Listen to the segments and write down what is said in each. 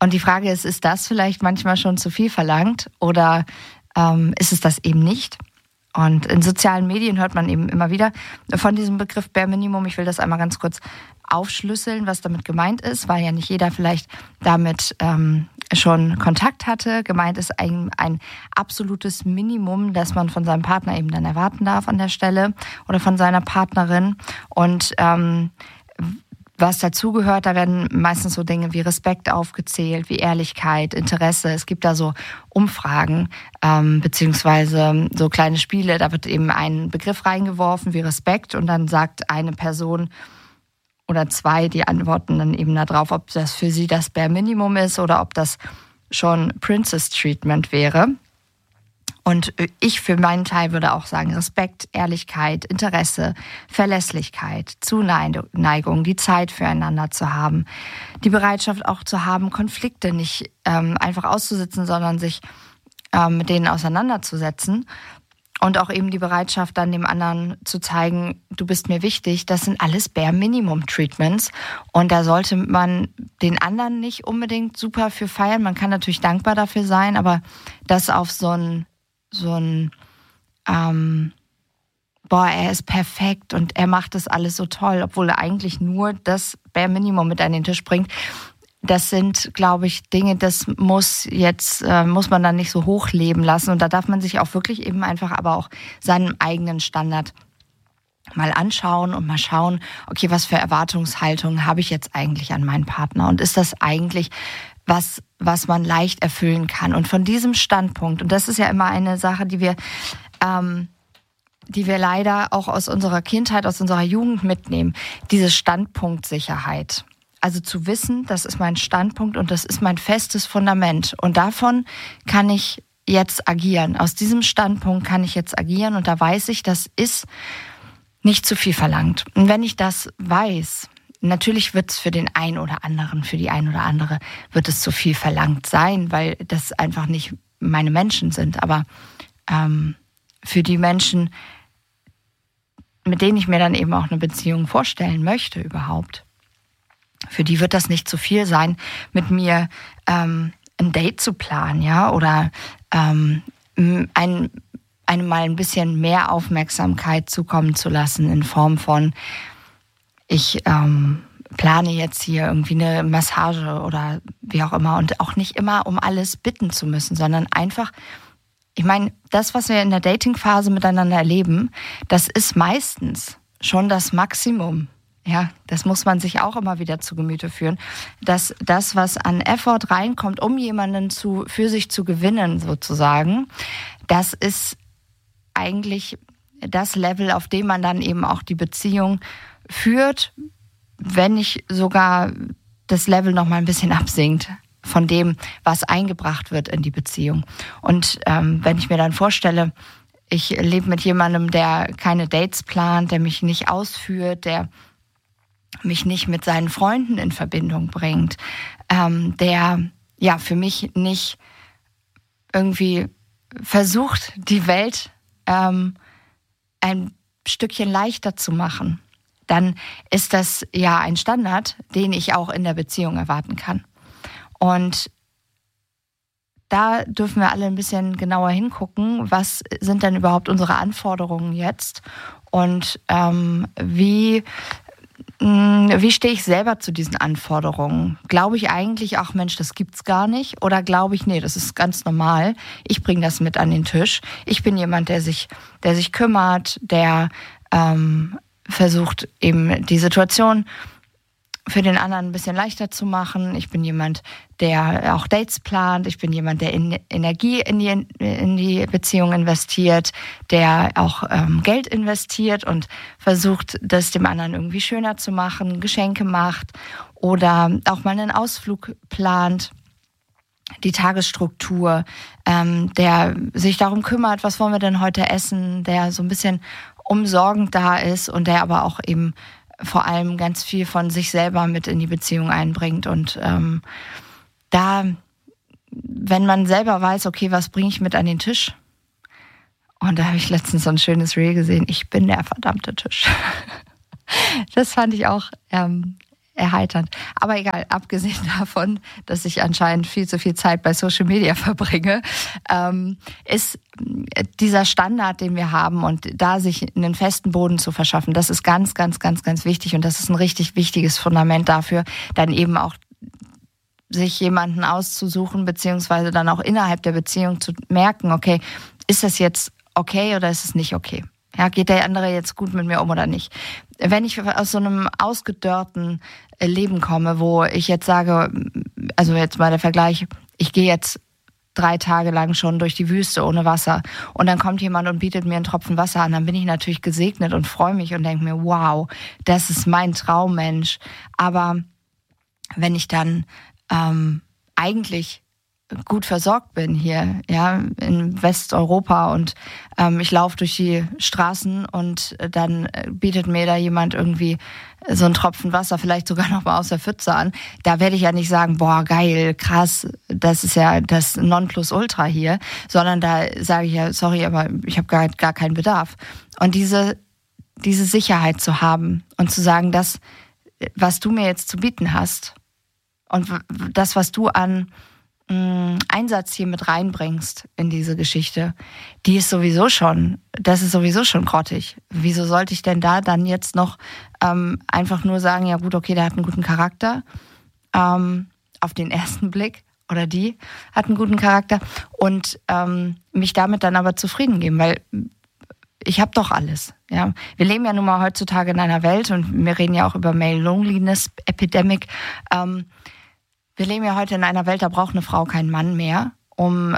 Und die Frage ist das vielleicht manchmal schon zu viel verlangt oder ist es das eben nicht? Und in sozialen Medien hört man eben immer wieder von diesem Begriff Bare Minimum. Ich will das einmal ganz kurz aufschlüsseln, was damit gemeint ist, weil ja nicht jeder vielleicht damit schon Kontakt hatte. Gemeint ist ein absolutes Minimum, das man von seinem Partner eben dann erwarten darf an der Stelle oder von seiner Partnerin. Und was dazugehört, da werden meistens so Dinge wie Respekt aufgezählt, wie Ehrlichkeit, Interesse. Es gibt da so Umfragen, beziehungsweise so kleine Spiele. Da wird eben ein Begriff reingeworfen wie Respekt und dann sagt eine Person oder zwei, die antworten dann eben darauf, ob das für sie das Bare Minimum ist oder ob das schon Princess Treatment wäre. Und ich für meinen Teil würde auch sagen, Respekt, Ehrlichkeit, Interesse, Verlässlichkeit, Zuneigung, die Zeit füreinander zu haben, die Bereitschaft auch zu haben, Konflikte nicht einfach auszusitzen, sondern sich mit denen auseinanderzusetzen und auch eben die Bereitschaft, dann dem anderen zu zeigen, du bist mir wichtig. Das sind alles Bare Minimum Treatments und da sollte man den anderen nicht unbedingt super für feiern. Man kann natürlich dankbar dafür sein, aber das auf so ein er ist perfekt und er macht das alles so toll, obwohl er eigentlich nur das Bare Minimum mit an den Tisch bringt. Das sind, glaube ich, Dinge, das muss man dann nicht so hochleben lassen. Und da darf man sich auch wirklich eben einfach aber auch seinen eigenen Standard mal anschauen und mal schauen, okay, was für Erwartungshaltungen habe ich jetzt eigentlich an meinen Partner? Und ist das eigentlich was man leicht erfüllen kann? Und von diesem Standpunkt, und das ist ja immer eine Sache, die wir leider auch aus unserer Kindheit, aus unserer Jugend mitnehmen, diese Standpunktsicherheit. Also zu wissen, das ist mein Standpunkt und das ist mein festes Fundament. Und davon kann ich jetzt agieren. Aus diesem Standpunkt kann ich jetzt agieren und da weiß ich, das ist nicht zu viel verlangt. Und wenn ich das weiß, natürlich wird es für den einen oder anderen, für die ein oder andere, wird es zu viel verlangt sein, weil das einfach nicht meine Menschen sind. Aber für die Menschen, mit denen ich mir dann eben auch eine Beziehung vorstellen möchte überhaupt, für die wird das nicht zu viel sein, mit mir ein Date zu planen, ja, oder einem mal ein bisschen mehr Aufmerksamkeit zukommen zu lassen in Form von ich plane jetzt hier irgendwie eine Massage oder wie auch immer und auch nicht immer um alles bitten zu müssen, sondern einfach, ich meine, das, was wir in der Dating-Phase miteinander erleben, das ist meistens schon das Maximum. Ja, das muss man sich auch immer wieder zu Gemüte führen, dass das, was an Effort reinkommt, um jemanden für sich zu gewinnen sozusagen, das ist eigentlich das Level, auf dem man dann eben auch die Beziehung führt, wenn nicht sogar das Level noch mal ein bisschen absinkt von dem, was eingebracht wird in die Beziehung. Und wenn ich mir dann vorstelle, ich lebe mit jemandem, der keine Dates plant, der mich nicht ausführt, der mich nicht mit seinen Freunden in Verbindung bringt, der ja für mich nicht irgendwie versucht, die Welt ein Stückchen leichter zu machen, dann ist das ja ein Standard, den ich auch in der Beziehung erwarten kann. Und da dürfen wir alle ein bisschen genauer hingucken, was sind denn überhaupt unsere Anforderungen jetzt und wie stehe ich selber zu diesen Anforderungen? Glaube ich eigentlich, ach Mensch, das gibt's gar nicht? Oder glaube ich, nee, das ist ganz normal. Ich bringe das mit an den Tisch. Ich bin jemand, der sich kümmert, der versucht eben die Situation für den anderen ein bisschen leichter zu machen. Ich bin jemand, der auch Dates plant. Ich bin jemand, der Energie in die Beziehung investiert, der auch Geld investiert und versucht, das dem anderen irgendwie schöner zu machen, Geschenke macht oder auch mal einen Ausflug plant, die Tagesstruktur, der sich darum kümmert, was wollen wir denn heute essen, der so ein bisschen umsorgend da ist und der aber auch eben vor allem ganz viel von sich selber mit in die Beziehung einbringt. Und da, wenn man selber weiß, okay, was bringe ich mit an den Tisch? Und da habe ich letztens so ein schönes Reel gesehen, ich bin der verdammte Tisch. Das fand ich auch erheiternd. Aber egal, abgesehen davon, dass ich anscheinend viel zu viel Zeit bei Social Media verbringe, ist dieser Standard, den wir haben und da sich einen festen Boden zu verschaffen, das ist ganz, ganz, ganz, ganz wichtig und das ist ein richtig wichtiges Fundament dafür, dann eben auch sich jemanden auszusuchen, beziehungsweise dann auch innerhalb der Beziehung zu merken, okay, ist das jetzt okay oder ist es nicht okay? Ja, geht der andere jetzt gut mit mir um oder nicht? Wenn ich aus so einem ausgedörrten Leben komme, wo ich jetzt sage, also jetzt mal der Vergleich, ich gehe jetzt 3 Tage lang schon durch die Wüste ohne Wasser und dann kommt jemand und bietet mir einen Tropfen Wasser an, dann bin ich natürlich gesegnet und freue mich und denke mir, wow, das ist mein Traummensch. Aber wenn ich dann eigentlich gut versorgt bin hier, ja, in Westeuropa und ich laufe durch die Straßen und dann bietet mir da jemand irgendwie so einen Tropfen Wasser, vielleicht sogar noch mal aus der Pfütze an. Da werde ich ja nicht sagen, boah, geil, krass, das ist ja das Nonplusultra hier, sondern da sage ich ja, sorry, aber ich habe gar keinen Bedarf. Und diese Sicherheit zu haben und zu sagen, das, was du mir jetzt zu bieten hast und das, was du an Einsatz hier mit reinbringst in diese Geschichte, das ist sowieso schon grottig. Wieso sollte ich denn da dann jetzt noch einfach nur sagen, ja gut, okay, der hat einen guten Charakter, auf den ersten Blick, oder die hat einen guten Charakter und mich damit dann aber zufrieden geben, weil ich habe doch alles. Ja, wir leben ja nun mal heutzutage in einer Welt und wir reden ja auch über Male Loneliness Epidemic. Wir leben ja heute in einer Welt, da braucht eine Frau keinen Mann mehr, um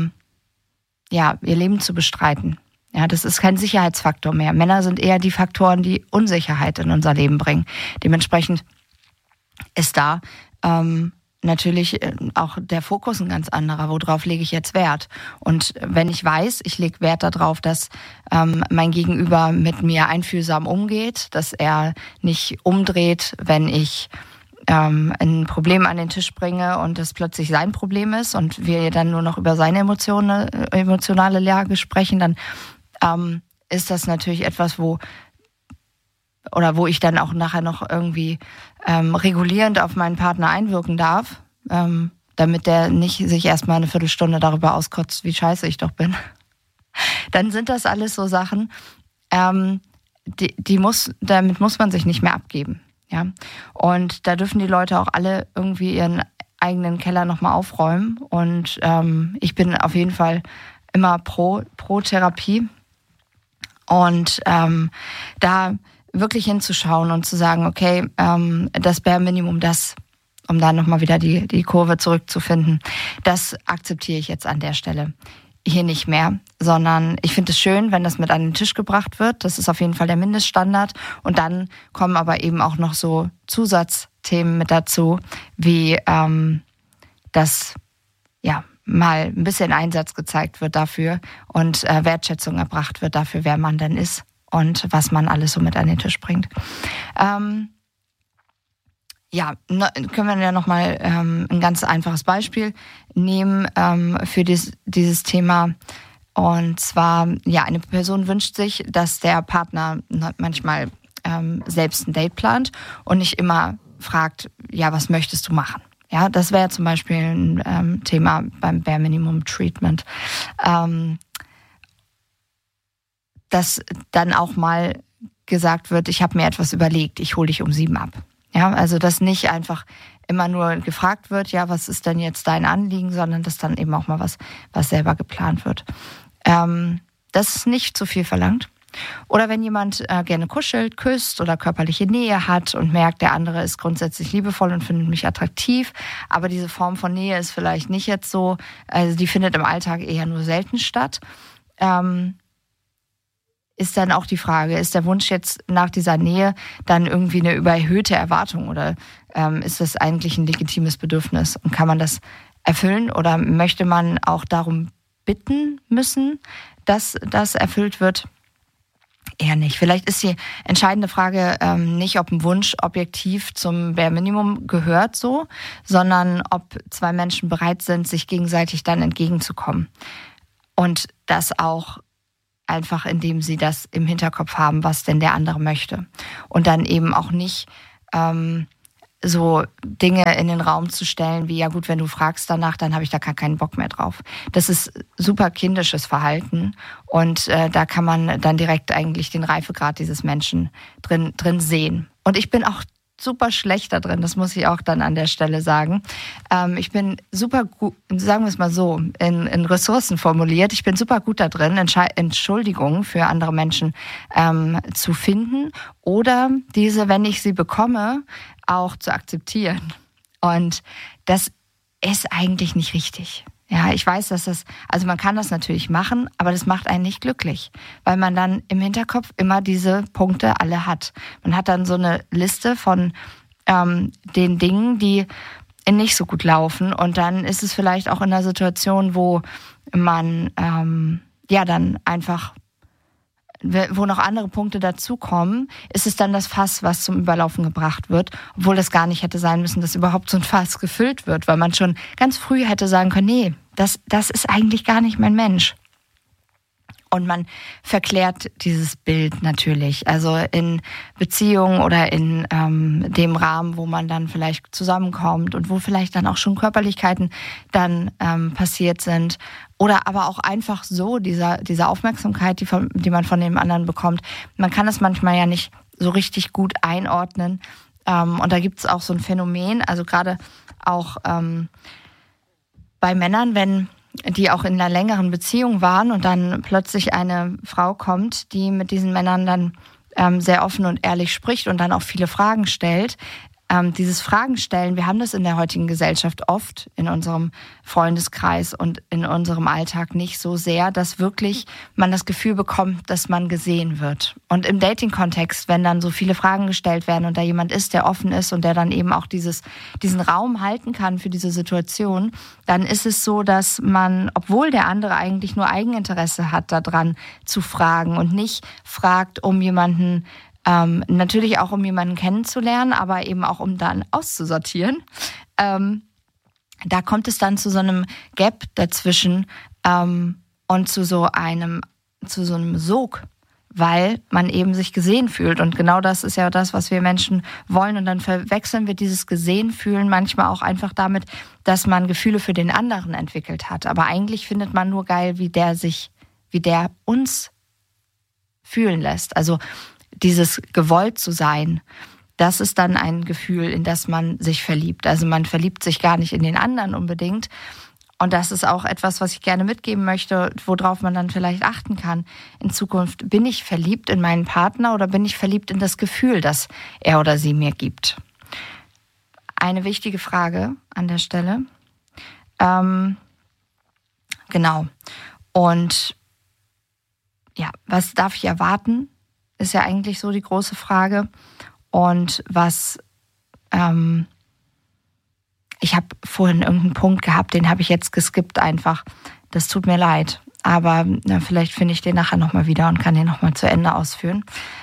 ihr Leben zu bestreiten. Ja, das ist kein Sicherheitsfaktor mehr. Männer sind eher die Faktoren, die Unsicherheit in unser Leben bringen. Dementsprechend ist da natürlich auch der Fokus ein ganz anderer. Worauf lege ich jetzt Wert? Und wenn ich weiß, ich lege Wert darauf, dass mein Gegenüber mit mir einfühlsam umgeht, dass er nicht umdreht, wenn ich ein Problem an den Tisch bringe und es plötzlich sein Problem ist und wir dann nur noch über seine emotionale Lage sprechen, dann ist das natürlich etwas, wo ich dann auch nachher noch irgendwie regulierend auf meinen Partner einwirken darf, damit der nicht sich erstmal eine Viertelstunde darüber auskotzt, wie scheiße ich doch bin. Dann sind das alles so Sachen, damit muss man sich nicht mehr abgeben. Ja, und da dürfen die Leute auch alle irgendwie ihren eigenen Keller nochmal aufräumen. Und ich bin auf jeden Fall immer pro Therapie. Und da wirklich hinzuschauen und zu sagen, okay, das Bare Minimum, um da nochmal wieder die Kurve zurückzufinden, das akzeptiere ich jetzt an der Stelle hier nicht mehr, sondern ich finde es schön, wenn das mit an den Tisch gebracht wird. Das ist auf jeden Fall der Mindeststandard. Und dann kommen aber eben auch noch so Zusatzthemen mit dazu, wie dass ja mal ein bisschen Einsatz gezeigt wird dafür und Wertschätzung erbracht wird dafür, wer man denn ist und was man alles so mit an den Tisch bringt. Können wir ja nochmal ein ganz einfaches Beispiel nehmen für dieses Thema. Und zwar, ja, eine Person wünscht sich, dass der Partner manchmal selbst ein Date plant und nicht immer fragt, ja, was möchtest du machen? Ja, das wäre zum Beispiel ein Thema beim Bare Minimum Treatment. Dass dann auch mal gesagt wird, ich habe mir etwas überlegt, ich hole dich um 7 ab. Ja, also dass nicht einfach immer nur gefragt wird, ja, was ist denn jetzt dein Anliegen, sondern dass dann eben auch mal was selber geplant wird. Das ist nicht zu viel verlangt. Oder wenn jemand gerne kuschelt, küsst oder körperliche Nähe hat und merkt, der andere ist grundsätzlich liebevoll und findet mich attraktiv, aber diese Form von Nähe ist vielleicht nicht jetzt so, also die findet im Alltag eher nur selten statt, ist dann auch die Frage, ist der Wunsch jetzt nach dieser Nähe dann irgendwie eine überhöhte Erwartung oder ist das eigentlich ein legitimes Bedürfnis und kann man das erfüllen oder möchte man auch darum bitten müssen, dass das erfüllt wird? Eher nicht. Vielleicht ist die entscheidende Frage nicht, ob ein Wunsch objektiv zum Bare Minimum gehört so, sondern ob 2 Menschen bereit sind, sich gegenseitig dann entgegenzukommen. Und das auch einfach, indem sie das im Hinterkopf haben, was denn der andere möchte. Und dann eben auch nicht so Dinge in den Raum zu stellen, wie, ja gut, wenn du fragst danach, dann habe ich da gar keinen Bock mehr drauf. Das ist super kindisches Verhalten und da kann man dann direkt eigentlich den Reifegrad dieses Menschen drin sehen. Und ich bin auch super schlecht da drin, das muss ich auch dann an der Stelle sagen. Ich bin super gut, sagen wir es mal so, in Ressourcen formuliert, ich bin super gut da drin, Entschuldigungen für andere Menschen zu finden oder diese, wenn ich sie bekomme, auch zu akzeptieren. Und das ist eigentlich nicht richtig. Ja, ich weiß, dass also man kann das natürlich machen, aber das macht einen nicht glücklich, weil man dann im Hinterkopf immer diese Punkte alle hat. Man hat dann so eine Liste von den Dingen, die nicht so gut laufen und dann ist es vielleicht auch in einer Situation, wo man dann einfach, wo noch andere Punkte dazukommen, ist es dann das Fass, was zum Überlaufen gebracht wird, obwohl das gar nicht hätte sein müssen, dass überhaupt so ein Fass gefüllt wird, weil man schon ganz früh hätte sagen können, nee, das ist eigentlich gar nicht mein Mensch. Und man verklärt dieses Bild natürlich. Also in Beziehungen oder in dem Rahmen, wo man dann vielleicht zusammenkommt und wo vielleicht dann auch schon Körperlichkeiten dann passiert sind. Oder aber auch einfach so, diese Aufmerksamkeit, die man von dem anderen bekommt. Man kann es manchmal ja nicht so richtig gut einordnen. Und da gibt es auch so ein Phänomen, also gerade auch bei Männern, wenn die auch in einer längeren Beziehung waren und dann plötzlich eine Frau kommt, die mit diesen Männern dann sehr offen und ehrlich spricht und dann auch viele Fragen stellt. Dieses Fragen stellen, wir haben das in der heutigen Gesellschaft oft in unserem Freundeskreis und in unserem Alltag nicht so sehr, dass wirklich man das Gefühl bekommt, dass man gesehen wird. Und im Dating-Kontext, wenn dann so viele Fragen gestellt werden und da jemand ist, der offen ist und der dann eben auch diesen Raum halten kann für diese Situation, dann ist es so, dass man, obwohl der andere eigentlich nur Eigeninteresse hat, daran zu fragen und nicht fragt, um jemanden natürlich auch, um jemanden kennenzulernen, aber eben auch, um dann auszusortieren. Da kommt es dann zu so einem Gap dazwischen und zu so einem Sog, weil man eben sich gesehen fühlt. Und genau das ist ja das, was wir Menschen wollen. Und dann verwechseln wir dieses Gesehen-Fühlen manchmal auch einfach damit, dass man Gefühle für den anderen entwickelt hat. Aber eigentlich findet man nur geil, wie der uns fühlen lässt. Also dieses gewollt zu sein, das ist dann ein Gefühl, in das man sich verliebt. Also man verliebt sich gar nicht in den anderen unbedingt. Und das ist auch etwas, was ich gerne mitgeben möchte, worauf man dann vielleicht achten kann in Zukunft. Bin ich verliebt in meinen Partner oder bin ich verliebt in das Gefühl, das er oder sie mir gibt? Eine wichtige Frage an der Stelle. Genau. Und ja, was darf ich erwarten? Ist ja eigentlich so die große Frage. Und was, ich habe vorhin irgendeinen Punkt gehabt, den habe ich jetzt geskippt einfach. Das tut mir leid. Aber vielleicht finde ich den nachher nochmal wieder und kann den nochmal zu Ende ausführen.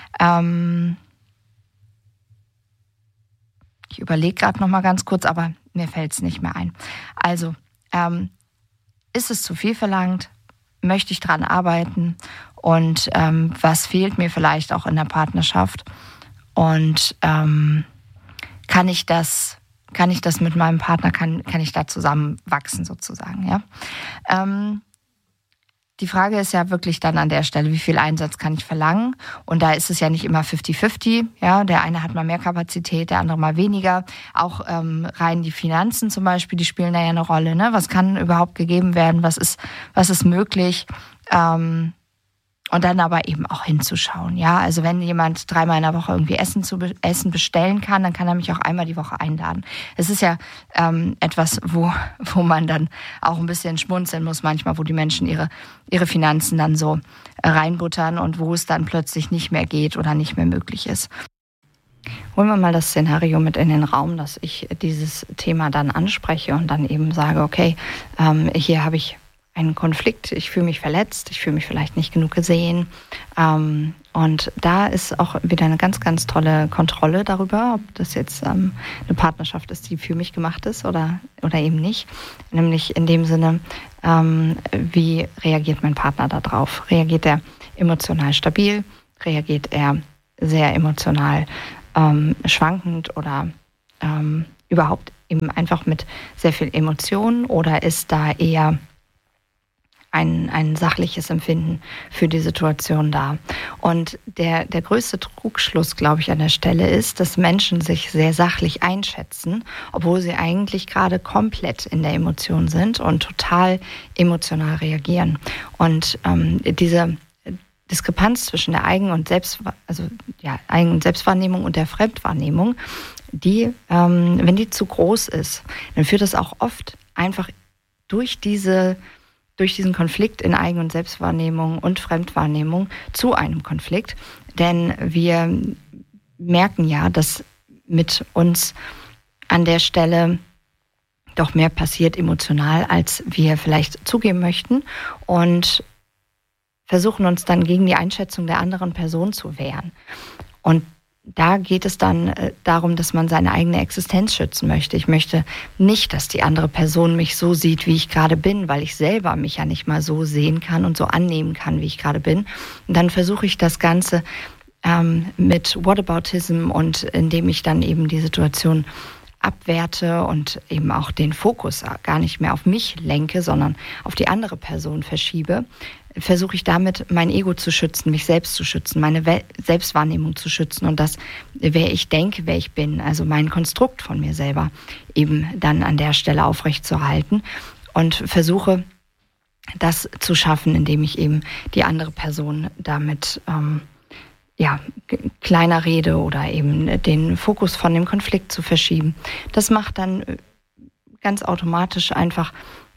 Ich überlege gerade nochmal ganz kurz, aber mir fällt es nicht mehr ein. Also, ist es zu viel verlangt? Möchte ich dran arbeiten? Und was fehlt mir vielleicht auch in der Partnerschaft? Und kann ich das mit meinem Partner, kann ich da zusammenwachsen sozusagen, ja? Die Frage ist ja wirklich dann an der Stelle, wie viel Einsatz kann ich verlangen? Und da ist es ja nicht immer 50-50, ja? Der eine hat mal mehr Kapazität, der andere mal weniger. Auch rein die Finanzen zum Beispiel, die spielen da ja eine Rolle, ne? Was kann überhaupt gegeben werden? Was ist möglich? Und dann aber eben auch hinzuschauen, ja. Also wenn jemand 3-mal in der Woche irgendwie Essen bestellen kann, dann kann er mich auch einmal die Woche einladen. Es ist ja etwas, wo man dann auch ein bisschen schmunzeln muss manchmal, wo die Menschen ihre Finanzen dann so reinbuttern und wo es dann plötzlich nicht mehr geht oder nicht mehr möglich ist. Holen wir mal das Szenario mit in den Raum, dass ich dieses Thema dann anspreche und dann eben sage, okay, hier habe ich einen Konflikt, ich fühle mich verletzt, ich fühle mich vielleicht nicht genug gesehen. Und da ist auch wieder eine ganz, ganz tolle Kontrolle darüber, ob das jetzt eine Partnerschaft ist, die für mich gemacht ist oder eben nicht. Nämlich in dem Sinne, wie reagiert mein Partner darauf? Reagiert er emotional stabil? Reagiert er sehr emotional schwankend oder überhaupt eben einfach mit sehr viel Emotion oder ist da eher ein sachliches Empfinden für die Situation da? Und der größte Trugschluss, glaube ich, an der Stelle ist, dass Menschen sich sehr sachlich einschätzen, obwohl sie eigentlich gerade komplett in der Emotion sind und total emotional reagieren. Und diese Diskrepanz zwischen der eigenen Selbstwahrnehmung und der Fremdwahrnehmung, wenn die zu groß ist, dann führt das auch oft einfach durch diesen Konflikt in Eigen- und Selbstwahrnehmung und Fremdwahrnehmung zu einem Konflikt. Denn wir merken ja, dass mit uns an der Stelle doch mehr passiert emotional, als wir vielleicht zugeben möchten, und versuchen uns dann gegen die Einschätzung der anderen Person zu wehren. Und da geht es dann darum, dass man seine eigene Existenz schützen möchte. Ich möchte nicht, dass die andere Person mich so sieht, wie ich gerade bin, weil ich selber mich ja nicht mal so sehen kann und so annehmen kann, wie ich gerade bin. Und dann versuche ich das Ganze mit Whataboutism, und indem ich dann eben die Situation abwerte und eben auch den Fokus gar nicht mehr auf mich lenke, sondern auf die andere Person verschiebe, versuche ich damit mein Ego zu schützen, mich selbst zu schützen, meine Selbstwahrnehmung zu schützen und das, wer ich denke, wer ich bin, also mein Konstrukt von mir selber eben dann an der Stelle aufrechtzuerhalten, und versuche das zu schaffen, indem ich eben die andere Person damit kleiner rede oder eben den Fokus von dem Konflikt zu verschieben. Das macht dann ganz automatisch einfach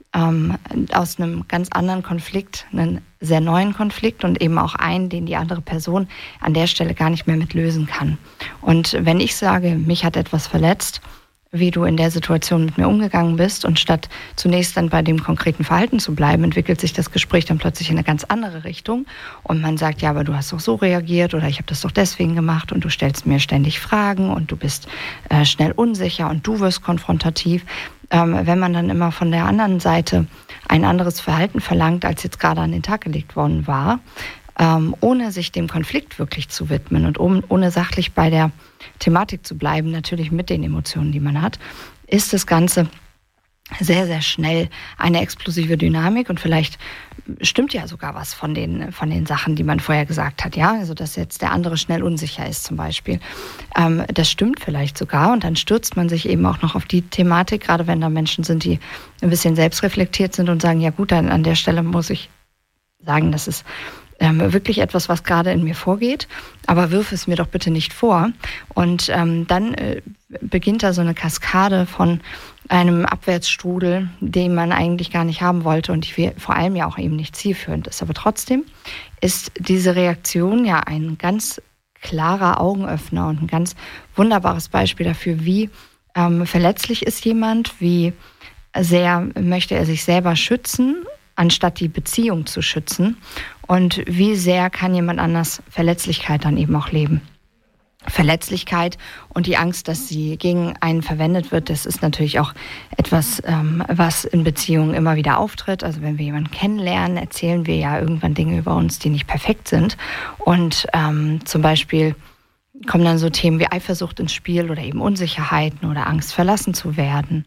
aus einem ganz anderen Konflikt einen sehr neuen Konflikt und eben auch einen, den die andere Person an der Stelle gar nicht mehr mit lösen kann. Und wenn ich sage, mich hat etwas verletzt, wie du in der Situation mit mir umgegangen bist, und statt zunächst dann bei dem konkreten Verhalten zu bleiben, entwickelt sich das Gespräch dann plötzlich in eine ganz andere Richtung und man sagt, ja, aber du hast doch so reagiert oder ich habe das doch deswegen gemacht und du stellst mir ständig Fragen und du bist schnell unsicher und du wirst konfrontativ. Wenn man dann immer von der anderen Seite ein anderes Verhalten verlangt, als jetzt gerade an den Tag gelegt worden war, ohne sich dem Konflikt wirklich zu widmen und ohne sachlich bei der Thematik zu bleiben, natürlich mit den Emotionen, die man hat, ist das Ganze sehr, sehr schnell eine explosive Dynamik, und vielleicht stimmt ja sogar was von den Sachen, die man vorher gesagt hat, ja, also dass jetzt der andere schnell unsicher ist zum Beispiel. Das stimmt vielleicht sogar, und dann stürzt man sich eben auch noch auf die Thematik, gerade wenn da Menschen sind, die ein bisschen selbstreflektiert sind und sagen, ja gut, dann an der Stelle muss ich sagen, das ist wirklich etwas, was gerade in mir vorgeht, aber wirf es mir doch bitte nicht vor. Und dann beginnt da so eine Kaskade von einem Abwärtsstrudel, den man eigentlich gar nicht haben wollte und die vor allem ja auch eben nicht zielführend ist. Aber trotzdem ist diese Reaktion ja ein ganz klarer Augenöffner und ein ganz wunderbares Beispiel dafür, wie verletzlich ist jemand, wie sehr möchte er sich selber schützen, anstatt die Beziehung zu schützen, und wie sehr kann jemand anders Verletzlichkeit dann eben auch leben. Verletzlichkeit und die Angst, dass sie gegen einen verwendet wird, das ist natürlich auch etwas, was in Beziehungen immer wieder auftritt. Also wenn wir jemanden kennenlernen, erzählen wir ja irgendwann Dinge über uns, die nicht perfekt sind. Und zum Beispiel kommen dann so Themen wie Eifersucht ins Spiel oder eben Unsicherheiten oder Angst, verlassen zu werden.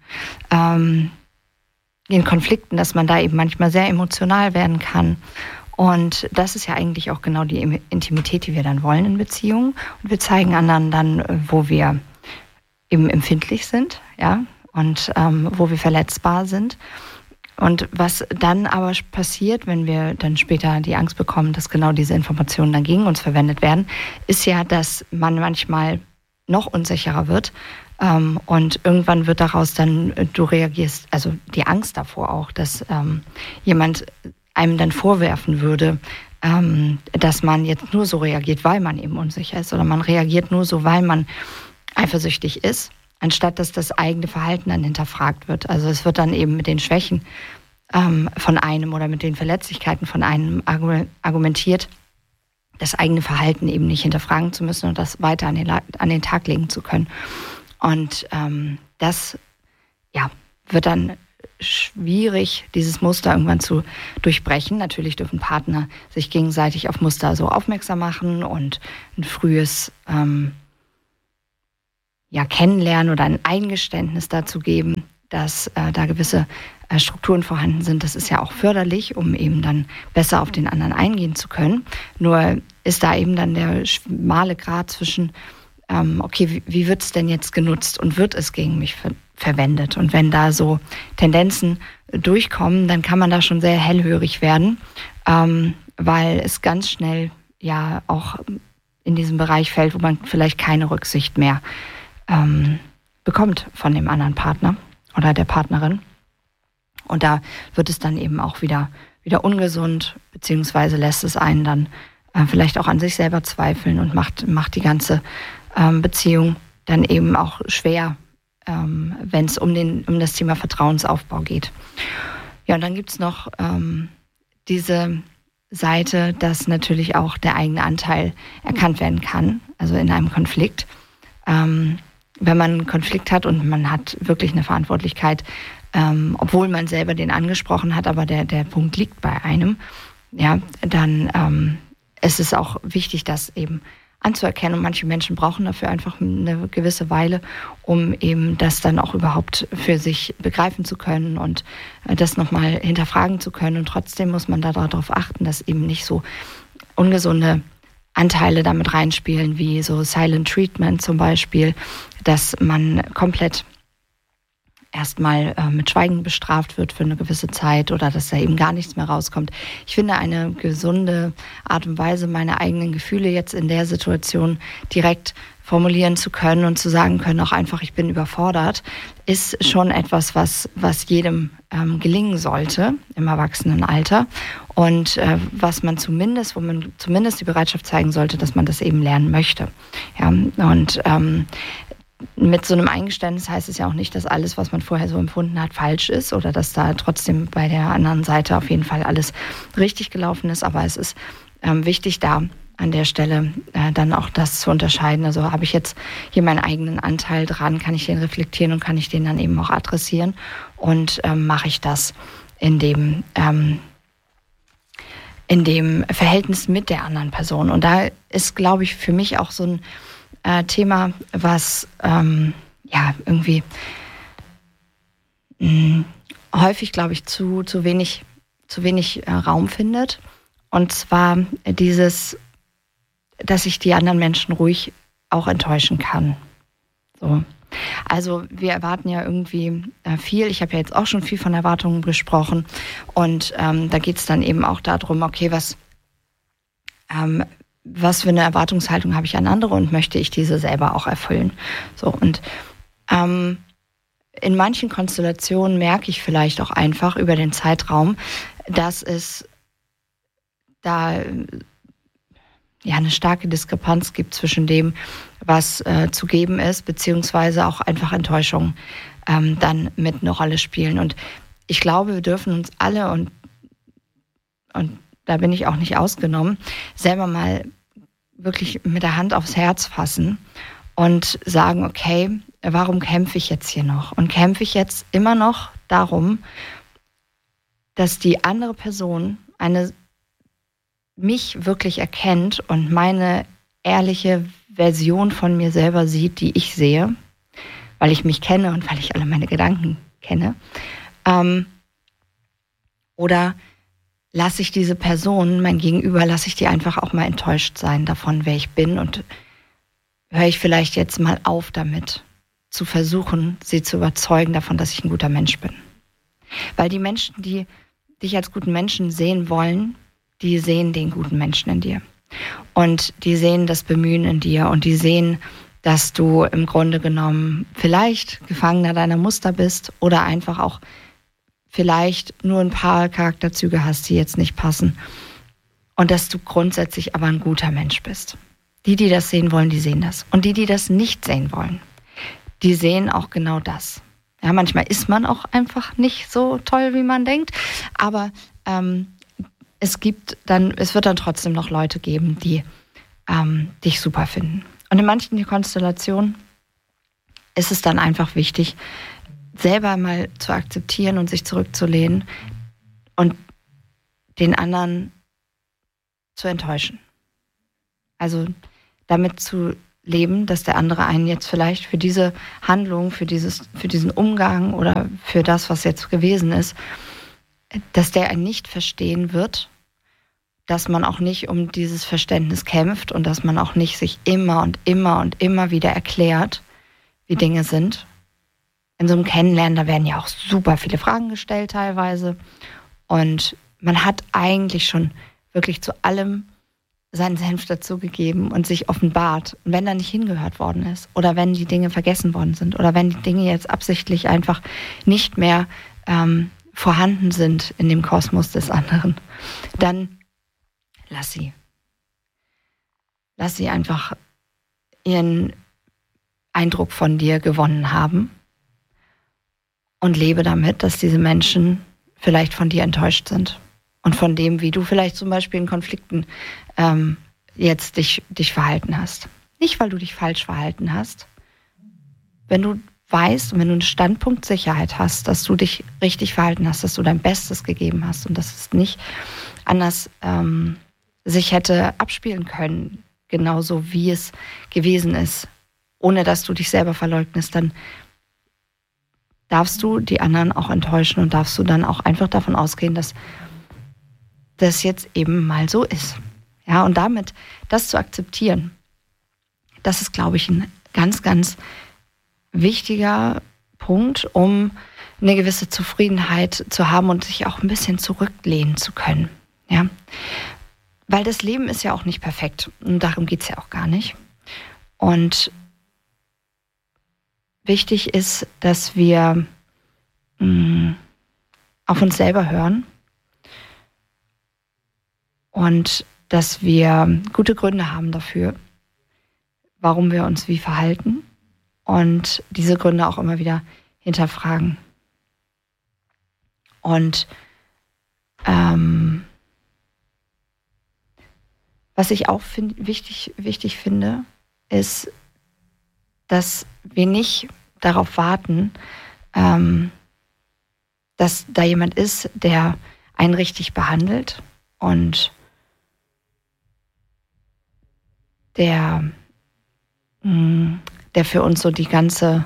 In Konflikten, dass man da eben manchmal sehr emotional werden kann. Und das ist ja eigentlich auch genau die Intimität, die wir dann wollen in Beziehungen. Und wir zeigen anderen dann, wo wir eben empfindlich sind, ja, und wo wir verletzbar sind. Und was dann aber passiert, wenn wir dann später die Angst bekommen, dass genau diese Informationen dann gegen uns verwendet werden, ist ja, dass man manchmal noch unsicherer wird. Und irgendwann wird daraus dann, du reagierst, also die Angst davor auch, dass jemand einem dann vorwerfen würde, dass man jetzt nur so reagiert, weil man eben unsicher ist, oder man reagiert nur so, weil man eifersüchtig ist, anstatt dass das eigene Verhalten dann hinterfragt wird. Also es wird dann eben mit den Schwächen von einem oder mit den Verletzlichkeiten von einem argumentiert, das eigene Verhalten eben nicht hinterfragen zu müssen und das weiter an den Tag legen zu können. Und das wird dann schwierig, dieses Muster irgendwann zu durchbrechen. Natürlich dürfen Partner sich gegenseitig auf Muster so aufmerksam machen und ein frühes kennenlernen oder ein Eingeständnis dazu geben, dass da gewisse Strukturen vorhanden sind. Das ist ja auch förderlich, um eben dann besser auf den anderen eingehen zu können. Nur ist da eben dann der schmale Grat zwischen, okay, wie wird es denn jetzt genutzt und wird es gegen mich verwendet? Und wenn da so Tendenzen durchkommen, dann kann man da schon sehr hellhörig werden, weil es ganz schnell ja auch in diesem Bereich fällt, wo man vielleicht keine Rücksicht mehr bekommt von dem anderen Partner oder der Partnerin. Und da wird es dann eben auch wieder ungesund, beziehungsweise lässt es einen dann vielleicht auch an sich selber zweifeln und macht die ganze Beziehung dann eben auch schwer, wenn es um das Thema Vertrauensaufbau geht. Ja, und dann gibt es noch diese Seite, dass natürlich auch der eigene Anteil erkannt werden kann, also in einem Konflikt. Wenn man einen Konflikt hat und man hat wirklich eine Verantwortlichkeit, obwohl man selber den angesprochen hat, aber der Punkt liegt bei einem, ja, dann ist es auch wichtig, das eben anzuerkennen. Und manche Menschen brauchen dafür einfach eine gewisse Weile, um eben das dann auch überhaupt für sich begreifen zu können und das nochmal hinterfragen zu können. Und trotzdem muss man da darauf achten, dass eben nicht so ungesunde Anteile damit reinspielen, wie so Silent Treatment zum Beispiel, dass man komplett erstmal mit Schweigen bestraft wird für eine gewisse Zeit oder dass da eben gar nichts mehr rauskommt. Ich finde, eine gesunde Art und Weise, meine eigenen Gefühle jetzt in der Situation direkt formulieren zu können und zu sagen können, auch einfach, ich bin überfordert, ist schon etwas, was jedem gelingen sollte im Erwachsenenalter und wo man zumindest die Bereitschaft zeigen sollte, dass man das eben lernen möchte. Ja, und mit so einem Eingeständnis heißt es ja auch nicht, dass alles, was man vorher so empfunden hat, falsch ist oder dass da trotzdem bei der anderen Seite auf jeden Fall alles richtig gelaufen ist. Aber es ist wichtig, da an der Stelle dann auch das zu unterscheiden. Also habe ich jetzt hier meinen eigenen Anteil dran, kann ich den reflektieren und kann ich den dann eben auch adressieren und mache ich das in dem Verhältnis mit der anderen Person. Und da ist, glaube ich, für mich auch so ein Thema, was irgendwie häufig, glaube ich, zu wenig Raum findet. Und zwar dass ich die anderen Menschen ruhig auch enttäuschen kann. So. Also wir erwarten ja irgendwie viel. Ich habe ja jetzt auch schon viel von Erwartungen gesprochen. Und da geht es dann eben auch darum, okay, was für eine Erwartungshaltung habe ich an andere und möchte ich diese selber auch erfüllen. So, und in manchen Konstellationen merke ich vielleicht auch einfach über den Zeitraum, dass es da eine starke Diskrepanz gibt zwischen dem, was zu geben ist, beziehungsweise auch einfach Enttäuschungen dann mit eine Rolle spielen. Und ich glaube, wir dürfen uns alle, und da bin ich auch nicht ausgenommen, selber mal wirklich mit der Hand aufs Herz fassen und sagen, okay, warum kämpfe ich jetzt hier noch? Und kämpfe ich jetzt immer noch darum, dass die andere Person mich wirklich erkennt und meine ehrliche Version von mir selber sieht, die ich sehe, weil ich mich kenne und weil ich alle meine Gedanken kenne. Oder lasse ich diese Person, mein Gegenüber, lasse ich die einfach auch mal enttäuscht sein davon, wer ich bin und höre ich vielleicht jetzt mal auf damit, zu versuchen, sie zu überzeugen davon, dass ich ein guter Mensch bin. Weil die Menschen, die dich als guten Menschen sehen wollen, die sehen den guten Menschen in dir. Und die sehen das Bemühen in dir und die sehen, dass du im Grunde genommen vielleicht Gefangener deiner Muster bist oder einfach auch vielleicht nur ein paar Charakterzüge hast, die jetzt nicht passen. Und dass du grundsätzlich aber ein guter Mensch bist. Die das sehen wollen, die sehen das. Und die das nicht sehen wollen, die sehen auch genau das. Ja, manchmal ist man auch einfach nicht so toll, wie man denkt. Aber es wird dann trotzdem noch Leute geben, die dich super finden. Und in manchen Konstellationen ist es dann einfach wichtig, selber mal zu akzeptieren und sich zurückzulehnen und den anderen zu enttäuschen. Also damit zu leben, dass der andere einen jetzt vielleicht für diese Handlung, für diesen Umgang oder für das, was jetzt gewesen ist, dass der einen nicht verstehen wird, dass man auch nicht um dieses Verständnis kämpft und dass man auch nicht sich immer und immer und immer wieder erklärt, wie Dinge sind. In so einem Kennenlernen, da werden ja auch super viele Fragen gestellt teilweise und man hat eigentlich schon wirklich zu allem seinen Senf dazugegeben und sich offenbart. Und wenn da nicht hingehört worden ist oder wenn die Dinge vergessen worden sind oder wenn die Dinge jetzt absichtlich einfach nicht mehr vorhanden sind in dem Kosmos des anderen, dann lass sie. Lass sie einfach ihren Eindruck von dir gewonnen haben und lebe damit, dass diese Menschen vielleicht von dir enttäuscht sind. Und von dem, wie du vielleicht zum Beispiel in Konflikten jetzt dich verhalten hast. Nicht, weil du dich falsch verhalten hast. Wenn du weißt und wenn du eine Standpunktsicherheit hast, dass du dich richtig verhalten hast, dass du dein Bestes gegeben hast und dass es nicht anders sich hätte abspielen können, genauso wie es gewesen ist, ohne dass du dich selber verleugnest, dann darfst du die anderen auch enttäuschen und darfst du dann auch einfach davon ausgehen, dass das jetzt eben mal so ist. Ja, und damit das zu akzeptieren, das ist, glaube ich, ein ganz, ganz wichtiger Punkt, um eine gewisse Zufriedenheit zu haben und sich auch ein bisschen zurücklehnen zu können. Ja? Weil das Leben ist ja auch nicht perfekt und darum geht es ja auch gar nicht. Und wichtig ist, dass wir auf uns selber hören und dass wir gute Gründe haben dafür, warum wir uns wie verhalten und diese Gründe auch immer wieder hinterfragen. Und was ich auch wichtig finde, ist, dass wir nicht darauf warten, dass da jemand ist, der einen richtig behandelt und der für uns so die ganze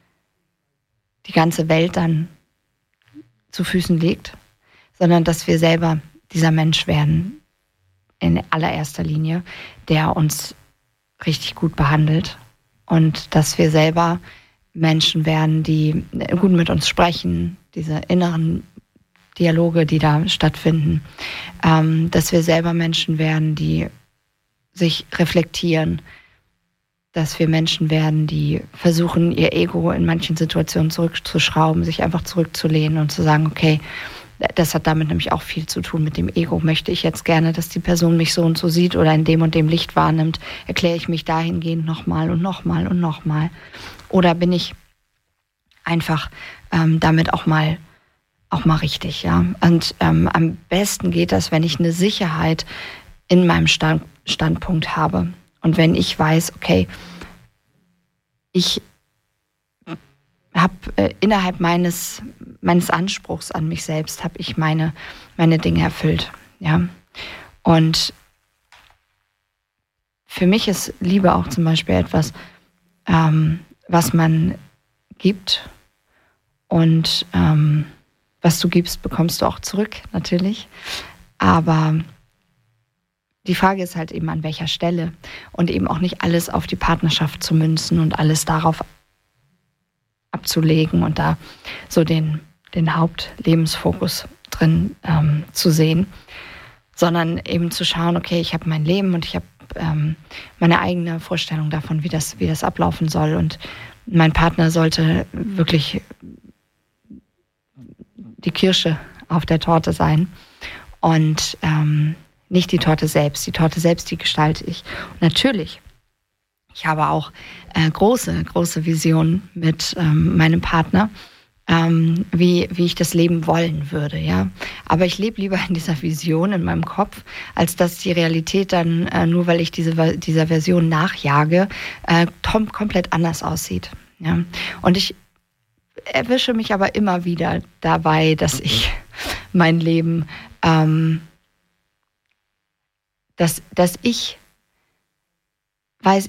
Welt dann zu Füßen legt, sondern dass wir selber dieser Mensch werden, in allererster Linie, der uns richtig gut behandelt und dass wir selber Menschen werden, die gut mit uns sprechen, diese inneren Dialoge, die da stattfinden, dass wir selber Menschen werden, die sich reflektieren, dass wir Menschen werden, die versuchen, ihr Ego in manchen Situationen zurückzuschrauben, sich einfach zurückzulehnen und zu sagen, okay, das hat damit nämlich auch viel zu tun mit dem Ego. Möchte ich jetzt gerne, dass die Person mich so und so sieht oder in dem und dem Licht wahrnimmt, erkläre ich mich dahingehend nochmal und nochmal und nochmal. Oder bin ich einfach damit auch mal richtig, ja. Und am besten geht das, wenn ich eine Sicherheit in meinem Standpunkt habe. Und wenn ich weiß, okay, ich habe innerhalb meines Anspruchs an mich selbst, habe ich meine Dinge erfüllt. Ja? Und für mich ist Liebe auch zum Beispiel etwas, was man gibt. Und was du gibst, bekommst du auch zurück, natürlich. Aber die Frage ist halt eben, an welcher Stelle. Und eben auch nicht alles auf die Partnerschaft zu münzen und alles darauf abzulegen und da so den Hauptlebensfokus drin zu sehen, sondern eben zu schauen, okay, ich habe mein Leben und ich habe meine eigene Vorstellung davon, wie das ablaufen soll, und mein Partner sollte wirklich die Kirsche auf der Torte sein und nicht die Torte selbst. Die Torte selbst, die gestalte ich. Und natürlich, ich habe auch große Visionen mit meinem Partner, wie ich das Leben wollen würde, ja. Aber ich lebe lieber in dieser Vision in meinem Kopf, als dass die Realität dann, nur weil ich dieser Version nachjage, komplett anders aussieht, ja. Und ich erwische mich aber immer wieder dabei, dass ich mein Leben, dass ich weiß,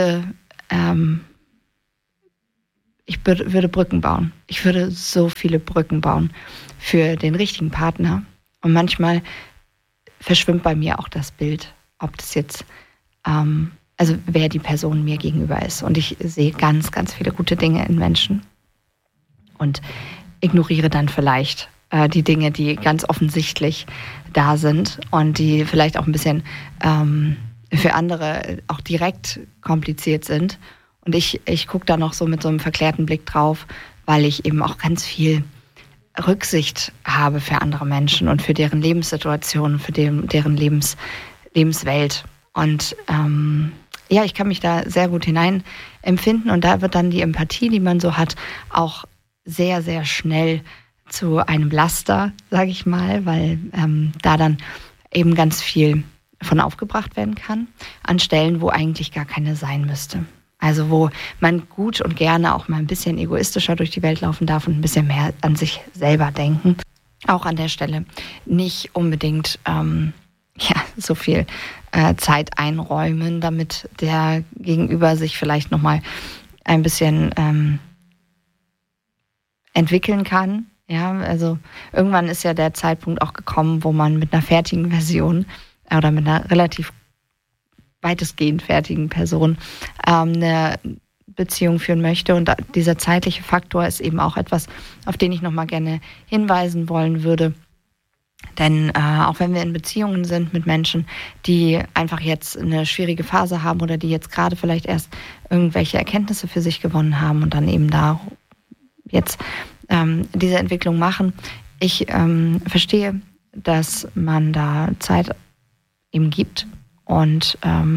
würde Brücken bauen. Ich würde so viele Brücken bauen für den richtigen Partner. Und manchmal verschwimmt bei mir auch das Bild, ob das jetzt, also wer die Person mir gegenüber ist. Und ich sehe ganz, ganz viele gute Dinge in Menschen und ignoriere dann vielleicht die Dinge, die ganz offensichtlich da sind und die vielleicht auch ein bisschen für andere auch direkt kompliziert sind. Und ich gucke da noch so mit so einem verklärten Blick drauf, weil ich eben auch ganz viel Rücksicht habe für andere Menschen und für deren Lebenssituation, für deren Lebenswelt. Und ja, ich kann mich da sehr gut hineinempfinden und da wird dann die Empathie, die man so hat, auch sehr, sehr schnell zu einem Laster, sage ich mal, weil da dann eben ganz viel von aufgebracht werden kann, an Stellen, wo eigentlich gar keine sein müsste. Also wo man gut und gerne auch mal ein bisschen egoistischer durch die Welt laufen darf und ein bisschen mehr an sich selber denken. Auch an der Stelle nicht unbedingt so viel Zeit einräumen, damit der Gegenüber sich vielleicht nochmal ein bisschen entwickeln kann. Ja, also irgendwann ist ja der Zeitpunkt auch gekommen, wo man mit einer fertigen Version oder mit einer relativ weitestgehend fertigen Person eine Beziehung führen möchte. Und dieser zeitliche Faktor ist eben auch etwas, auf den ich nochmal gerne hinweisen wollen würde. Denn auch wenn wir in Beziehungen sind mit Menschen, die einfach jetzt eine schwierige Phase haben oder die jetzt gerade vielleicht erst irgendwelche Erkenntnisse für sich gewonnen haben und dann eben da jetzt diese Entwicklung machen, ich verstehe, dass man da Zeit eben gibt und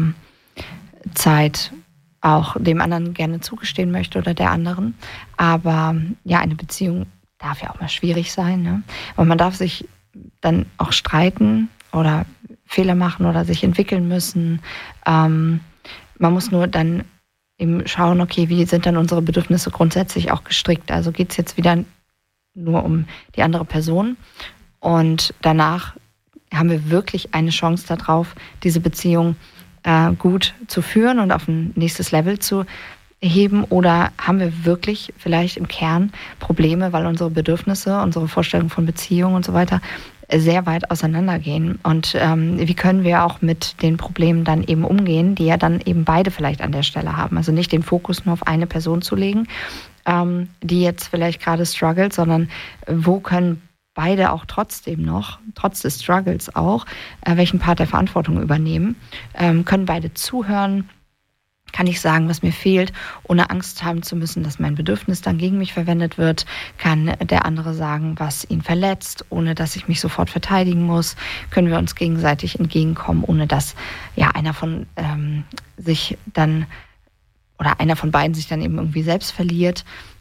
Zeit auch dem anderen gerne zugestehen möchte oder der anderen. Aber ja, eine Beziehung darf ja auch mal schwierig sein, ne? Und man darf sich dann auch streiten oder Fehler machen oder sich entwickeln müssen. Man muss nur dann eben schauen, okay, wie sind dann unsere Bedürfnisse grundsätzlich auch gestrickt? Also geht es jetzt wieder nur um die andere Person und danach haben wir wirklich eine Chance darauf, diese Beziehung gut zu führen und auf ein nächstes Level zu heben, oder haben wir wirklich vielleicht im Kern Probleme, weil unsere Bedürfnisse, unsere Vorstellungen von Beziehungen und so weiter sehr weit auseinandergehen, und wie können wir auch mit den Problemen dann eben umgehen, die ja dann eben beide vielleicht an der Stelle haben. Also nicht den Fokus nur auf eine Person zu legen, die jetzt vielleicht gerade struggelt, sondern wo können beide auch trotzdem noch, trotz des Struggles auch, welchen Part der Verantwortung übernehmen, können beide zuhören, kann ich sagen, was mir fehlt, ohne Angst haben zu müssen, dass mein Bedürfnis dann gegen mich verwendet wird, kann der andere sagen, was ihn verletzt, ohne dass ich mich sofort verteidigen muss, können wir uns gegenseitig entgegenkommen, ohne dass ja einer von sich dann oder einer von beiden sich dann eben irgendwie selbst verliert,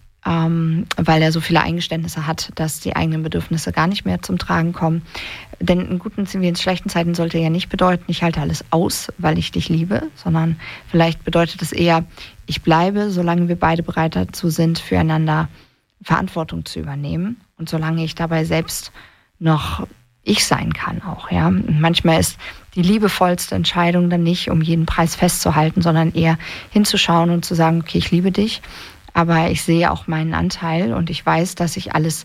weil er so viele Eingeständnisse hat, dass die eigenen Bedürfnisse gar nicht mehr zum Tragen kommen. Denn in guten wie in schlechten Zeiten sollte ja nicht bedeuten, ich halte alles aus, weil ich dich liebe, sondern vielleicht bedeutet es eher, ich bleibe, solange wir beide bereit dazu sind, füreinander Verantwortung zu übernehmen und solange ich dabei selbst noch ich sein kann auch. Ja? Und manchmal ist die liebevollste Entscheidung dann nicht, um jeden Preis festzuhalten, sondern eher hinzuschauen und zu sagen, okay, ich liebe dich, aber ich sehe auch meinen Anteil und ich weiß, dass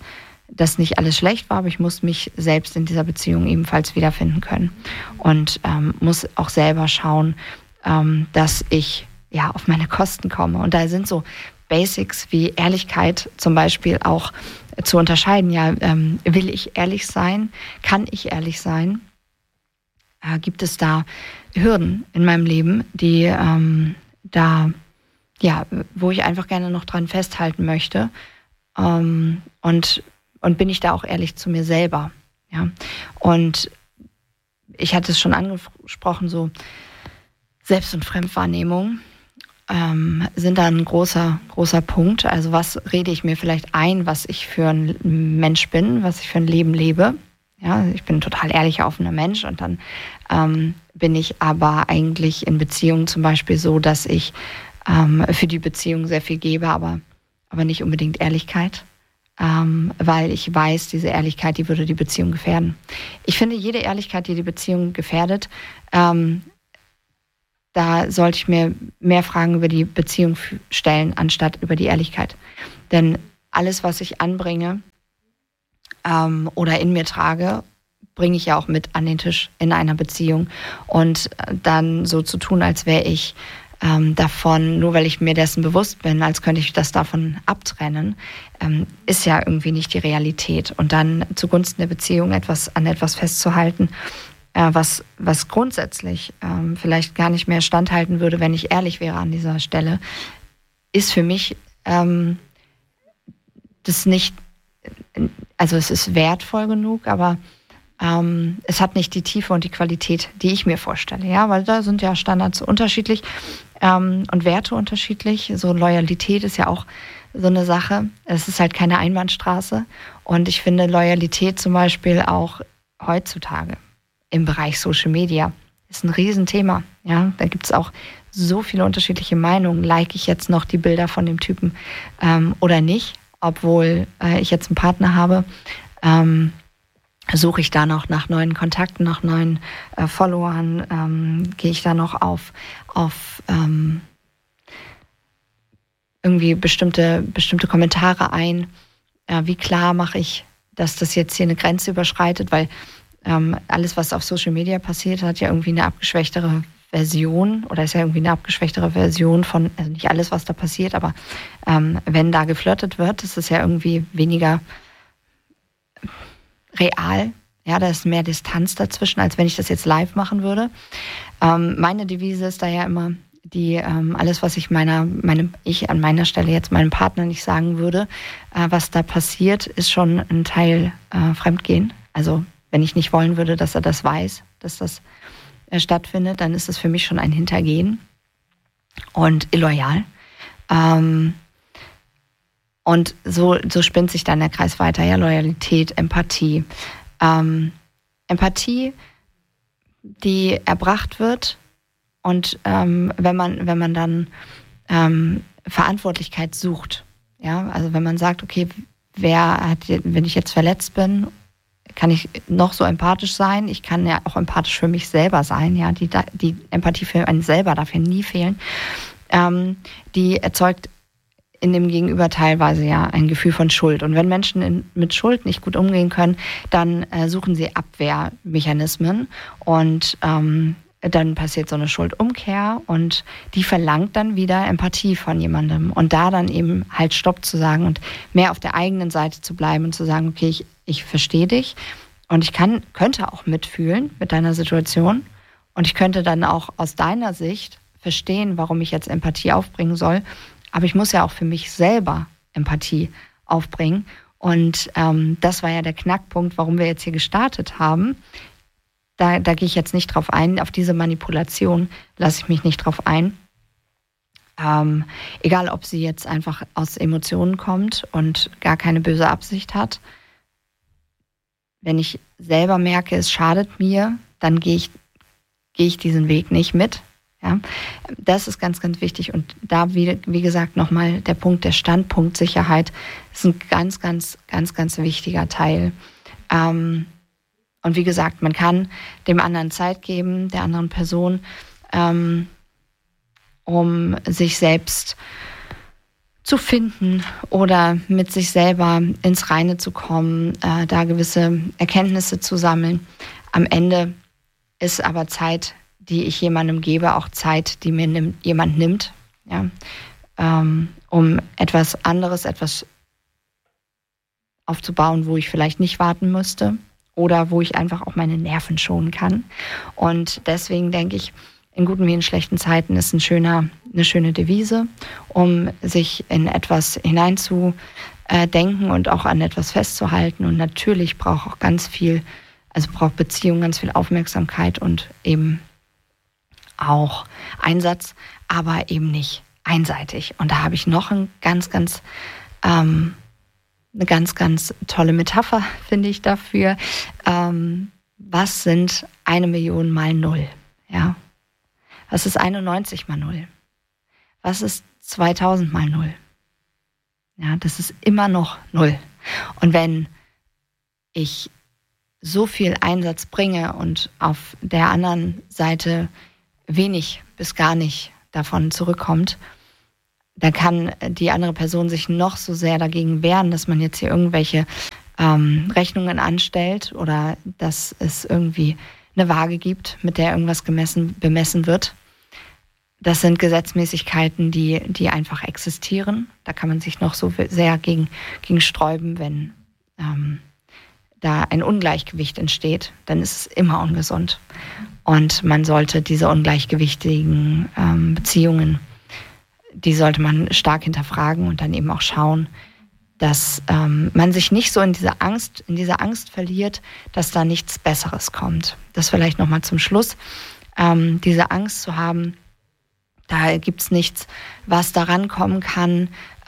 nicht alles schlecht war, aber ich muss mich selbst in dieser Beziehung ebenfalls wiederfinden können und muss auch selber schauen, dass ich ja auf meine Kosten komme. Und da sind so Basics wie Ehrlichkeit zum Beispiel auch zu unterscheiden. Ja, will ich ehrlich sein? Kann ich ehrlich sein? Gibt es da Hürden in meinem Leben, die wo ich einfach gerne noch dran festhalten möchte? Und bin ich da auch ehrlich zu mir selber? Ja? Und ich hatte es schon angesprochen, so Selbst- und Fremdwahrnehmung sind da ein großer Punkt. Also was rede ich mir vielleicht ein, was ich für ein Mensch bin, was ich für ein Leben lebe? Ja, ich bin ein total ehrlicher, offener Mensch und dann bin ich aber eigentlich in Beziehungen zum Beispiel so, dass ich für die Beziehung sehr viel gebe, aber nicht unbedingt Ehrlichkeit, weil ich weiß, diese Ehrlichkeit, die würde die Beziehung gefährden. Ich finde, jede Ehrlichkeit, die die Beziehung gefährdet, da sollte ich mir mehr Fragen über die Beziehung stellen, anstatt über die Ehrlichkeit. Denn alles, was ich anbringe oder in mir trage, bringe ich ja auch mit an den Tisch in einer Beziehung. Und dann so zu tun, als wäre ich davon, nur weil ich mir dessen bewusst bin, als könnte ich das davon abtrennen, ist ja irgendwie nicht die Realität. Und dann zugunsten der Beziehung an etwas festzuhalten, was grundsätzlich vielleicht gar nicht mehr standhalten würde, wenn ich ehrlich wäre an dieser Stelle, ist für mich das nicht, also es ist wertvoll genug, aber es hat nicht die Tiefe und die Qualität, die ich mir vorstelle. Ja, weil da sind ja Standards unterschiedlich und Werte unterschiedlich. So Loyalität ist ja auch so eine Sache. Es ist halt keine Einbahnstraße. Und ich finde Loyalität zum Beispiel auch heutzutage im Bereich Social Media ist ein Riesenthema. Ja, da gibt es auch so viele unterschiedliche Meinungen. Like ich jetzt noch die Bilder von dem Typen oder nicht, obwohl ich jetzt einen Partner habe? Suche ich da noch nach neuen Kontakten, nach neuen Followern? Gehe ich da noch auf irgendwie bestimmte Kommentare ein? Wie klar mache ich, dass das jetzt hier eine Grenze überschreitet? Weil alles, was auf Social Media passiert, hat ja irgendwie eine abgeschwächtere Version oder ist ja irgendwie eine abgeschwächtere Version von, also nicht alles, was da passiert, aber wenn da geflirtet wird, ist es ja irgendwie weniger real. Ja, da ist mehr Distanz dazwischen, als wenn ich das jetzt live machen würde. Meine Devise ist da ja immer alles, was ich ich an meiner Stelle jetzt meinem Partner nicht sagen würde, was da passiert, ist schon ein Teil Fremdgehen. Also wenn ich nicht wollen würde, dass er das weiß, dass das stattfindet, dann ist es für mich schon ein Hintergehen und illoyal. Und so spinnt sich dann der Kreis weiter. Ja, Loyalität, Empathie. Empathie, die erbracht wird und wenn man dann Verantwortlichkeit sucht. Ja, also wenn man sagt, okay, wenn ich jetzt verletzt bin, kann ich noch so empathisch sein. Ich kann ja auch empathisch für mich selber sein. Ja, die Empathie für einen selber darf ja nie fehlen. Die erzeugt in dem Gegenüber teilweise ja ein Gefühl von Schuld. Und wenn Menschen mit Schuld nicht gut umgehen können, dann suchen sie Abwehrmechanismen und dann passiert so eine Schuldumkehr und die verlangt dann wieder Empathie von jemandem. Und da dann eben halt Stopp zu sagen und mehr auf der eigenen Seite zu bleiben und zu sagen, okay, ich verstehe dich und ich könnte auch mitfühlen mit deiner Situation und ich könnte dann auch aus deiner Sicht verstehen, warum ich jetzt Empathie aufbringen soll. Aber ich muss ja auch für mich selber Empathie aufbringen. Und das war ja der Knackpunkt, warum wir jetzt hier gestartet haben. Da gehe ich jetzt nicht drauf ein. Auf diese Manipulation lasse ich mich nicht drauf ein. Egal, ob sie jetzt einfach aus Emotionen kommt und gar keine böse Absicht hat. Wenn ich selber merke, es schadet mir, dann gehe ich diesen Weg nicht mit. Ja, das ist ganz, ganz wichtig. Und da, wie gesagt, nochmal der Punkt der Standpunktsicherheit ist ein ganz, ganz, ganz, ganz wichtiger Teil. Und wie gesagt, man kann dem anderen Zeit geben, der anderen Person, um sich selbst zu finden oder mit sich selber ins Reine zu kommen, da gewisse Erkenntnisse zu sammeln. Am Ende ist aber Zeit, die ich jemandem gebe, auch Zeit, die mir jemand nimmt, ja, um etwas anderes, etwas aufzubauen, wo ich vielleicht nicht warten müsste oder wo ich einfach auch meine Nerven schonen kann. Und deswegen denke ich, in guten wie in schlechten Zeiten ist eine schöne Devise, um sich in etwas hineinzudenken und auch an etwas festzuhalten. Und natürlich braucht Beziehung ganz viel Aufmerksamkeit und eben auch Einsatz, aber eben nicht einseitig. Und da habe ich noch eine ganz, ganz tolle Metapher, finde ich, dafür. Was sind 1 Million mal 0? Ja? Was ist 91 mal 0? Was ist 2000 mal 0? Ja, das ist immer noch 0. Und wenn ich so viel Einsatz bringe und auf der anderen Seite wenig bis gar nicht davon zurückkommt, dann kann die andere Person sich noch so sehr dagegen wehren, dass man jetzt hier irgendwelche Rechnungen anstellt oder dass es irgendwie eine Waage gibt, mit der irgendwas bemessen wird. Das sind Gesetzmäßigkeiten, die einfach existieren. Da kann man sich noch so sehr gegen sträuben, wenn da ein Ungleichgewicht entsteht, dann ist es immer ungesund. Und man sollte diese ungleichgewichtigen Beziehungen, die sollte man stark hinterfragen und dann eben auch schauen, dass man sich nicht so in dieser Angst verliert, dass da nichts Besseres kommt. Das vielleicht nochmal zum Schluss. Diese Angst zu haben, da gibt es nichts, was daran kommen kann.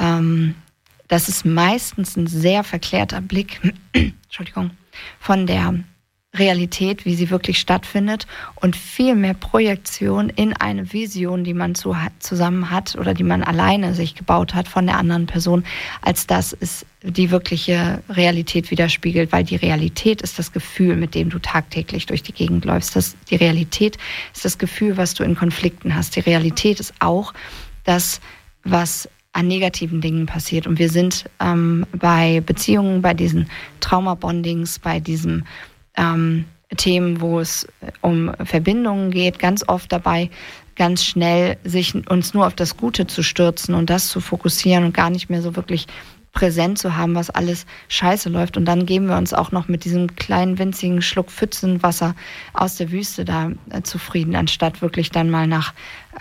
Das ist meistens ein sehr verklärter Blick, Entschuldigung, von der Realität, wie sie wirklich stattfindet und viel mehr Projektion in eine Vision, die man zusammen hat oder die man alleine sich gebaut hat von der anderen Person, als dass es die wirkliche Realität widerspiegelt, weil die Realität ist das Gefühl, mit dem du tagtäglich durch die Gegend läufst. Die Realität ist das Gefühl, was du in Konflikten hast. Die Realität ist auch das, was an negativen Dingen passiert. Und wir sind bei Beziehungen, bei diesen Trauma-Bondings, bei diesem Themen, wo es um Verbindungen geht, ganz oft dabei, ganz schnell uns nur auf das Gute zu stürzen und das zu fokussieren und gar nicht mehr so wirklich präsent zu haben, was alles scheiße läuft. Und dann geben wir uns auch noch mit diesem kleinen, winzigen Schluck Pfützenwasser aus der Wüste da zufrieden, anstatt wirklich dann mal nach,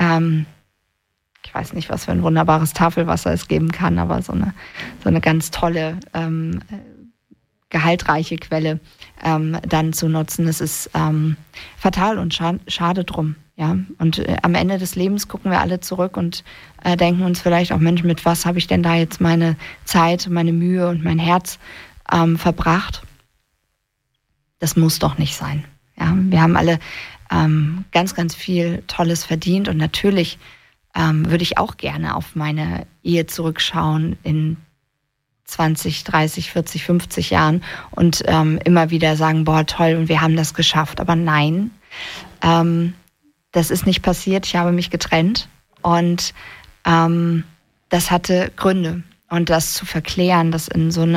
ich weiß nicht, was für ein wunderbares Tafelwasser es geben kann, aber so eine ganz tolle, gehaltreiche Quelle dann zu nutzen. Es ist fatal und schade drum. Ja? Und am Ende des Lebens gucken wir alle zurück und denken uns vielleicht auch, Mensch, mit was habe ich denn da jetzt meine Zeit, meine Mühe und mein Herz verbracht? Das muss doch nicht sein. Ja? Wir haben alle ganz, ganz viel Tolles verdient und natürlich würde ich auch gerne auf meine Ehe zurückschauen in 20, 30, 40, 50 Jahren und immer wieder sagen, boah, toll, und wir haben das geschafft. Aber nein, das ist nicht passiert. Ich habe mich getrennt und das hatte Gründe. Und das zu verklären, das in so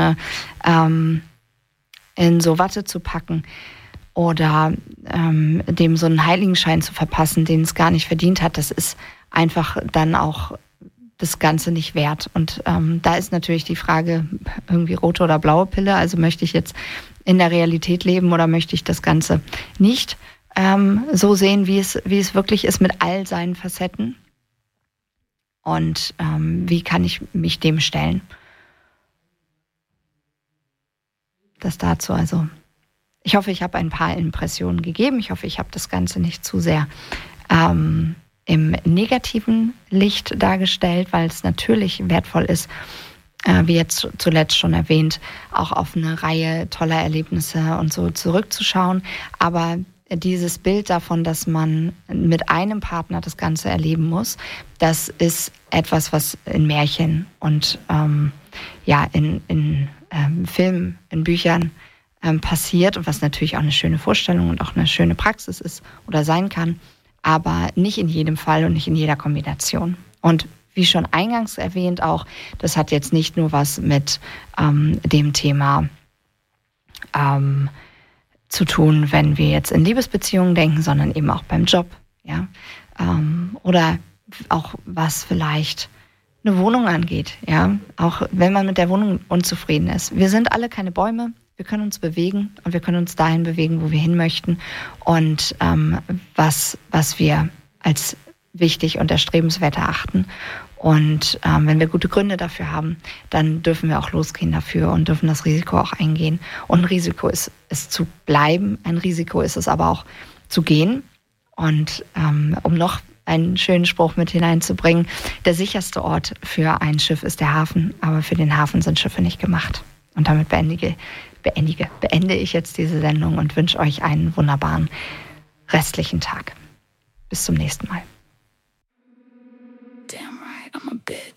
Watte zu packen oder dem so einen Heiligenschein zu verpassen, den es gar nicht verdient hat, das ist einfach dann auch das Ganze nicht wert. Und da ist natürlich die Frage, irgendwie rote oder blaue Pille. Also möchte ich jetzt in der Realität leben oder möchte ich das Ganze nicht so sehen, wie es wirklich ist mit all seinen Facetten? Und wie kann ich mich dem stellen? Das dazu. Also ich hoffe, ich habe ein paar Impressionen gegeben. Ich hoffe, ich habe das Ganze nicht zu sehr im negativen Licht dargestellt, weil es natürlich wertvoll ist, wie jetzt zuletzt schon erwähnt, auch auf eine Reihe toller Erlebnisse und so zurückzuschauen. Aber dieses Bild davon, dass man mit einem Partner das Ganze erleben muss, das ist etwas, was in Märchen und in Filmen, in Büchern passiert und was natürlich auch eine schöne Vorstellung und auch eine schöne Praxis ist oder sein kann, aber nicht in jedem Fall und nicht in jeder Kombination. Und wie schon eingangs erwähnt auch, das hat jetzt nicht nur was mit dem Thema zu tun, wenn wir jetzt in Liebesbeziehungen denken, sondern eben auch beim Job, ja, oder auch was vielleicht eine Wohnung angeht, ja, auch wenn man mit der Wohnung unzufrieden ist. Wir sind alle keine Bäume. Wir können uns bewegen und wir können uns dahin bewegen, wo wir hin möchten und was wir als wichtig und erstrebenswert erachten. Und wenn wir gute Gründe dafür haben, dann dürfen wir auch losgehen dafür und dürfen das Risiko auch eingehen. Und ein Risiko ist es zu bleiben, ein Risiko ist es aber auch zu gehen. Und um noch einen schönen Spruch mit hineinzubringen, der sicherste Ort für ein Schiff ist der Hafen, aber für den Hafen sind Schiffe nicht gemacht. Und damit beende ich jetzt diese Sendung und wünsche euch einen wunderbaren restlichen Tag. Bis zum nächsten Mal. Damn right, I'm a bitch.